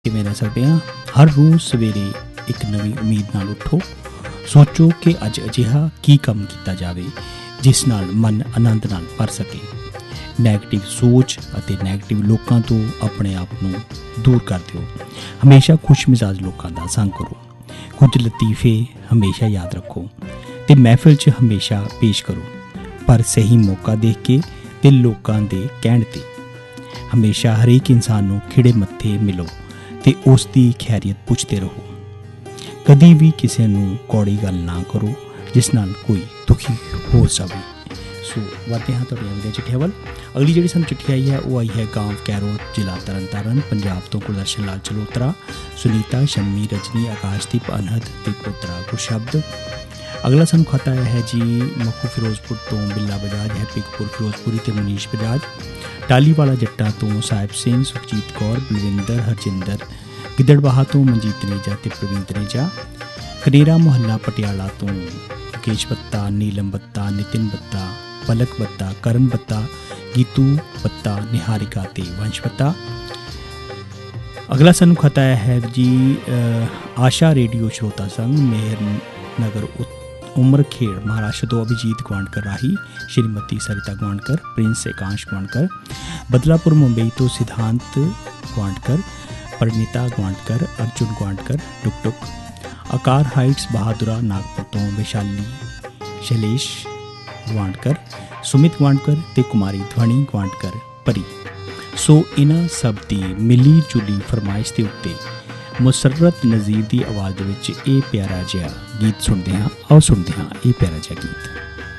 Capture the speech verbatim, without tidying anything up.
ਕਿਵੇਂ ਰਹਿ ਸਕਦੇ ਹਾਂ। ਹਰ ਰੋਜ਼ ਸਵੇਰੇ ਇੱਕ ਨਵੀਂ ਉਮੀਦ ਨਾਲ ਉੱਠੋ। ਸੋਚੋ ਕਿ ਅੱਜ ਅਜਿਹਾ ਕੀ ਕੰਮ ਕੀਤਾ ਜਾਵੇ ਜਿਸ ਨਾਲ ਮਨ ਆਨੰਦ ਨਾਲ ਭਰ ਸਕੇ। ਨੈਗੇਟਿਵ ਸੋਚ ਅਤੇ ਨੈਗੇਟਿਵ ਲੋਕਾਂ ਤੋਂ ਆਪਣੇ ਆਪ ਨੂੰ ਦੂਰ ਕਰ ਦਿਓ। ਹਮੇਸ਼ਾ ਖੁਸ਼ ਮਿਜ਼ਾਜ ਲੋਕਾਂ ਦਾ ਸੰਗ ਕਰੋ। ਕੁਝ ਲਤੀਫੇ ਹਮੇਸ਼ਾ ਯਾਦ ਰੱਖੋ ਅਤੇ ਮਹਿਫਿਲ 'ਚ ਹਮੇਸ਼ਾ ਪੇਸ਼ ਕਰੋ, ਪਰ ਸਹੀ ਮੌਕਾ ਦੇਖ ਕੇ ਅਤੇ ਲੋਕਾਂ ਦੇ ਕਹਿਣ 'ਤੇ। ਹਮੇਸ਼ਾ ਹਰੇਕ ਇਨਸਾਨ ਨੂੰ ਖਿੜੇ ਮੱਥੇ ਮਿਲੋ ਅਤੇ ਉਸ ਦੀ ਖੈਰੀਅਤ ਪੁੱਛਦੇ ਰਹੋ। ਕਦੀ ਵੀ ਕਿਸੇ ਨੂੰ ਕੌੜੀ ਗੱਲ ਨਾ ਕਰੋ ਜਿਸ ਨਾਲ ਕੋਈ ਦੁਖੀ ਹੋ ਜਾਵੇ। ਸੋ ਵਧਦੇ ਹਾਂ ਤੁਹਾਡੀਆਂ ਅਗਲੀਆਂ ਚਿੱਠੀਆਂ ਵੱਲ। ਅਗਲੀ ਜਿਹੜੀ ਸਾਨੂੰ ਚਿੱਠੀ ਆਈ ਹੈ ਉਹ ਆਈ ਹੈ ਗਾਂਵ ਕੈਰੋ, ਜ਼ਿਲ੍ਹਾ ਤਰਨ ਤਾਰਨ, ਪੰਜਾਬ ਤੋਂ ਗੁਰਦਰਸ਼ਨ ਲਾਲ ਚਲੋਤਰਾ, ਸੁਨੀਤਾ, ਸ਼ੰਮੀ, ਰਜਨੀ, ਆਕਾਸ਼ਦੀਪ, ਅਨਹਦ ਅਤੇ ਪੁੱਤਰਾ ਗੁਰਸ਼ਬਦ। ਅਗਲਾ ਸਾਨੂੰ ਖਤ ਆਇਆ ਹੈ ਜੀ ਮੱਖੂ ਫਿਰੋਜ਼ਪੁਰ ਤੋਂ ਬਿੱਲਾ ਬਜਾਜ, ਹੈਪੀ ਕਪੂਰ ਫਿਰੋਜ਼ਪੁਰੀ ਅਤੇ ਮਨੀਸ਼ ਬਜਾਜ। ਟਾਲੀਵਾਲਾ ਜੱਟਾਂ ਤੋਂ ਸਾਹਿਬ ਸਿੰਘ, ਸੁਖਜੀਤ ਕੌਰ, ਬਲਵਿੰਦਰ, ਹਰਜਿੰਦਰ। ਗਿੱਦੜਬਾਹਾ ਤੋਂ ਮਨਜੀਤ ਨੇਜਾ ਅਤੇ ਪ੍ਰਵੀਨ ਨੇਜਾ। ਖਨੇਰਾ ਮੁਹੱਲਾ ਪਟਿਆਲਾ ਤੋਂ ਮੁਕੇਸ਼ ਬੱਤਾ, ਨੀਲਮ ਬੱਤਾ, ਨਿਤਿਨ ਬੱਤਾ, ਪਲਕ ਬੱਤਾ, ਕਰਨ ਬੱਤਾ, ਗੀਤੂ ਬੱਤਾ, ਨਿਹਾਰਿਕਾ ਅਤੇ ਵੰਸ਼ ਬੱਤਾ। ਅਗਲਾ ਸਾਨੂੰ ਖਤ ਆਇਆ ਹੈ ਜੀ ਆਸ਼ਾ ਰੇਡੀਓ ਸ਼ਰੋਤਾ ਸੰਘ, ਮੇਹਰ ਨਗਰ ਉਮਰ ਖੇੜ, ਮਹਾਰਾਸ਼ਟਰ ਤੋਂ ਅਭਿਜੀਤ ਗਵਾਂਡਕਰ ਰਾਹੀ, ਸ਼੍ਰੀਮਤੀ ਸਰਿਤਾ ਗਵਾਂਡਕਰ, ਪ੍ਰਿੰਸ ਏਕਾਂਸ਼ ਗਵਾਂਡਕਰ। ਬਦਲਾਪੁਰ ਮੁੰਬਈ ਤੋਂ ਸਿਧਾਂਤ ਗਵਾਂਡਕਰ, ਪਰਨੀਤਾ ਗਵਾਂਡਕਰ, ਅਰਜੁਨ ਗਵਾਂਡਕਰ, ਟੁਕ ਟੁਕ। ਆਕਾਰ ਹਾਈਟਸ ਬਹਾਦੁਰਾ ਨਾਗਪੁਰ ਤੋਂ ਵਿਸ਼ਾਲੀ, ਸ਼ੈਲੇਸ਼ ਗਵਾਂਡਕਰ, ਸੁਮਿਤ ਗਵਾਂਡਕਰ ਅਤੇ ਕੁਮਾਰੀ ਧਵਨੀ ਗਵਾਂਡਕਰ ਪਰੀ। ਸੋ ਇਹਨਾਂ ਸਭ ਦੀ ਮਿਲੀ ਜੁਲੀ ਫਰਮਾਇਸ਼ ਦੇ ਉੱਤੇ ਮੁਸਰਤ ਨਜ਼ੀਰ ਦੀ ਆਵਾਜ਼ ਦੇ ਵਿੱਚ ਇਹ ਪਿਆਰਾ ਜਿਹਾ ਗੀਤ ਸੁਣਦੇ ਹਾਂ। ਆਓ ਸੁਣਦੇ ਹਾਂ ਇਹ ਪਿਆਰਾ ਜਿਹਾ ਗੀਤ।